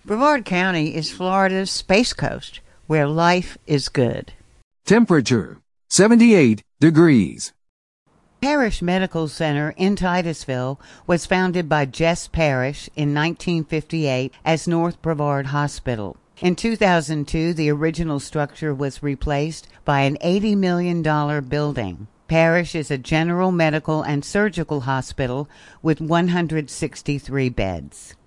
Brevard County is Florida's Space Coast, where life is good. Temperature, 78 degrees. Parrish Medical Center in Titusville was founded by Jess Parrish in 1958 as North Brevard Hospital. In 2002, the original structure was replaced by an $80 million building. Parrish is a general medical and surgical hospital with 163 beds.